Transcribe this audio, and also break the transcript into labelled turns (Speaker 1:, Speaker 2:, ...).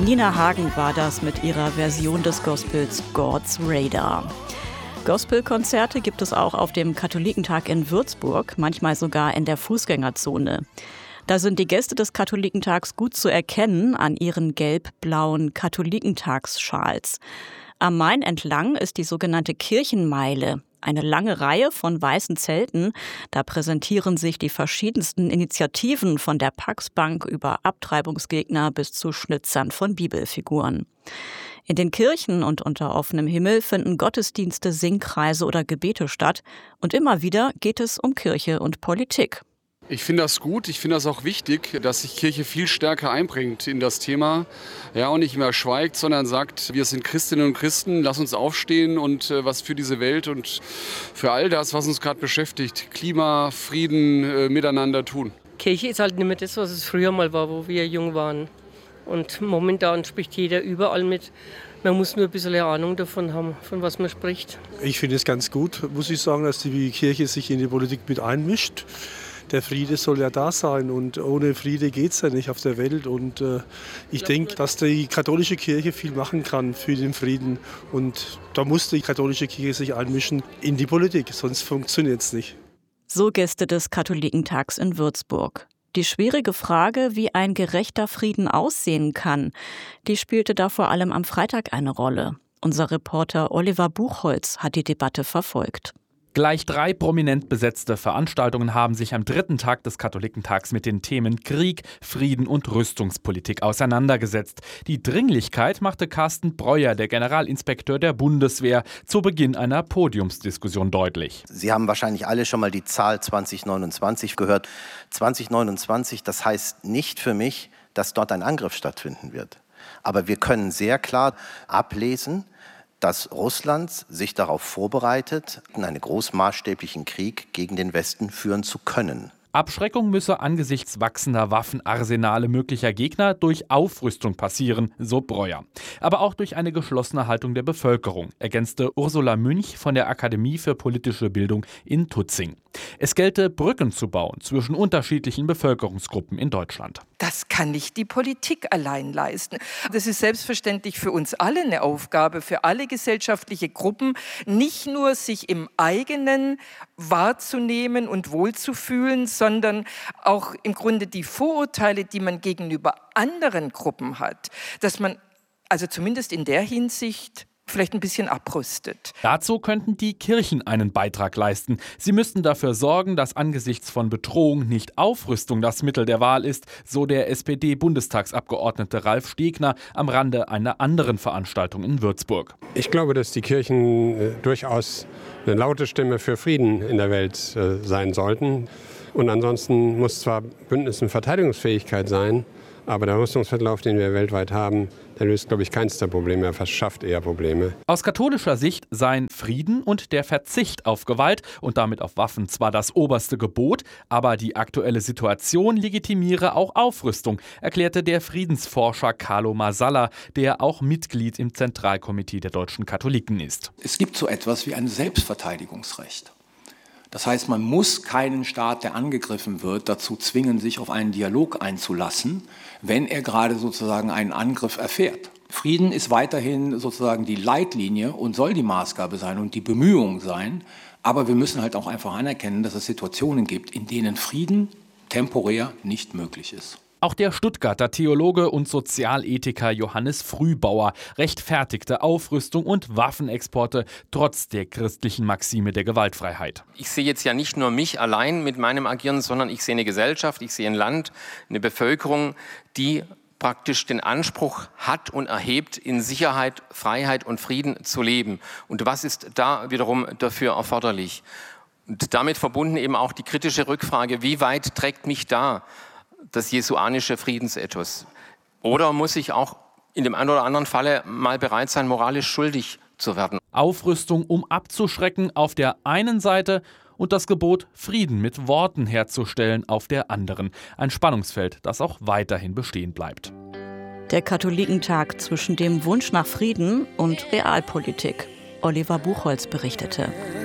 Speaker 1: Nina Hagen war das mit ihrer Version des Gospels God's Radar. Gospelkonzerte gibt es auch auf dem Katholikentag in Würzburg, manchmal sogar in der Fußgängerzone. Da sind die Gäste des Katholikentags gut zu erkennen an ihren gelb-blauen Katholikentagsschals. Am Main entlang ist die sogenannte Kirchenmeile, eine lange Reihe von weißen Zelten. Da präsentieren sich die verschiedensten Initiativen von der Pax-Bank über Abtreibungsgegner bis zu Schnitzern von Bibelfiguren. In den Kirchen und unter offenem Himmel finden Gottesdienste, Singkreise oder Gebete statt. Und immer wieder geht es um Kirche und Politik.
Speaker 2: Ich finde das gut, ich finde das auch wichtig, dass sich Kirche viel stärker einbringt in das Thema. Ja, und nicht mehr schweigt, sondern sagt, wir sind Christinnen und Christen, lass uns aufstehen und was für diese Welt und für all das, was uns gerade beschäftigt, Klima, Frieden, miteinander tun.
Speaker 3: Kirche ist halt nicht mehr das, was es früher mal war, wo wir jung waren. Und momentan spricht jeder überall mit. Man muss nur ein bisschen Ahnung davon haben, von was man spricht.
Speaker 4: Ich finde es ganz gut, muss ich sagen, dass die Kirche sich in die Politik mit einmischt. Der Friede soll ja da sein und ohne Friede geht es ja nicht auf der Welt. Und ich denke, dass die katholische Kirche viel machen kann für den Frieden. Und da muss die katholische Kirche sich einmischen in die Politik, sonst funktioniert es nicht.
Speaker 1: So Gäste des Katholikentags in Würzburg. Die schwierige Frage, wie ein gerechter Frieden aussehen kann, die spielte da vor allem am Freitag eine Rolle. Unser Reporter Oliver Buchholz hat die Debatte verfolgt.
Speaker 5: Gleich 3 prominent besetzte Veranstaltungen haben sich am 3. Tag des Katholikentags mit den Themen Krieg, Frieden und Rüstungspolitik auseinandergesetzt. Die Dringlichkeit machte Carsten Breuer, der Generalinspekteur der Bundeswehr, zu Beginn einer Podiumsdiskussion deutlich.
Speaker 6: Sie haben wahrscheinlich alle schon mal die Zahl 2029 gehört. 2029, das heißt nicht für mich, dass dort ein Angriff stattfinden wird. Aber wir können sehr klar ablesen, dass Russland sich darauf vorbereitet, einen großmaßstäblichen Krieg gegen den Westen führen zu können.
Speaker 5: Abschreckung müsse angesichts wachsender Waffenarsenale möglicher Gegner durch Aufrüstung passieren, so Breuer. Aber auch durch eine geschlossene Haltung der Bevölkerung, ergänzte Ursula Münch von der Akademie für politische Bildung in Tutzing. Es gelte, Brücken zu bauen zwischen unterschiedlichen Bevölkerungsgruppen in Deutschland.
Speaker 7: Das kann nicht die Politik allein leisten. Das ist selbstverständlich für uns alle eine Aufgabe, für alle gesellschaftliche Gruppen, nicht nur sich im eigenen wahrzunehmen und wohlzufühlen, sondern auch im Grunde die Vorurteile, die man gegenüber anderen Gruppen hat, dass man also zumindest in der Hinsicht vielleicht ein bisschen abrüstet.
Speaker 5: Dazu könnten die Kirchen einen Beitrag leisten. Sie müssten dafür sorgen, dass angesichts von Bedrohung nicht Aufrüstung das Mittel der Wahl ist, so der SPD-Bundestagsabgeordnete Ralf Stegner am Rande einer anderen Veranstaltung in Würzburg.
Speaker 8: Ich glaube, dass die Kirchen durchaus eine laute Stimme für Frieden in der Welt sein sollten. Und ansonsten muss zwar Bündnis- und Verteidigungsfähigkeit sein, aber der Rüstungswettlauf, den wir weltweit haben, der löst, glaube ich, keins der Probleme, er verschafft eher Probleme.
Speaker 5: Aus katholischer Sicht seien Frieden und der Verzicht auf Gewalt und damit auf Waffen zwar das oberste Gebot, aber die aktuelle Situation legitimiere auch Aufrüstung, erklärte der Friedensforscher Carlo Masala, der auch Mitglied im Zentralkomitee der deutschen Katholiken ist.
Speaker 9: Es gibt so etwas wie ein Selbstverteidigungsrecht. Das heißt, man muss keinen Staat, der angegriffen wird, dazu zwingen, sich auf einen Dialog einzulassen, wenn er gerade sozusagen einen Angriff erfährt. Frieden ist weiterhin sozusagen die Leitlinie und soll die Maßgabe sein und die Bemühung sein. Aber wir müssen halt auch einfach anerkennen, dass es Situationen gibt, in denen Frieden temporär nicht möglich ist.
Speaker 5: Auch der Stuttgarter Theologe und Sozialethiker Johannes Frühbauer rechtfertigte Aufrüstung und Waffenexporte trotz der christlichen Maxime der Gewaltfreiheit.
Speaker 10: Ich sehe jetzt ja nicht nur mich allein mit meinem Agieren, sondern ich sehe eine Gesellschaft, ich sehe ein Land, eine Bevölkerung, die praktisch den Anspruch hat und erhebt, in Sicherheit, Freiheit und Frieden zu leben. Und was ist da wiederum dafür erforderlich? Und damit verbunden eben auch die kritische Rückfrage, wie weit trägt mich da das jesuanische Friedensethos? Oder muss ich auch in dem einen oder anderen Falle mal bereit sein, moralisch schuldig zu werden?
Speaker 5: Aufrüstung, um abzuschrecken, auf der einen Seite und das Gebot, Frieden mit Worten herzustellen, auf der anderen. Ein Spannungsfeld, das auch weiterhin bestehen bleibt.
Speaker 1: Der Katholikentag zwischen dem Wunsch nach Frieden und Realpolitik. Oliver Buchholz berichtete.